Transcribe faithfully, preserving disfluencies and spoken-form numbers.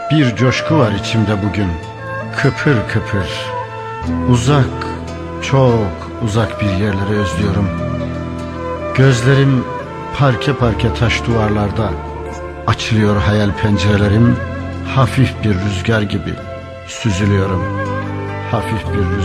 Bir coşku var içimde bugün, kıpır kıpır. Uzak, çok uzak bir yerleri özlüyorum. Gözlerim parke parke taş duvarlarda. Açılıyor hayal pencerelerim. Hafif bir rüzgar gibi süzülüyorum. Hafif bir rüzgar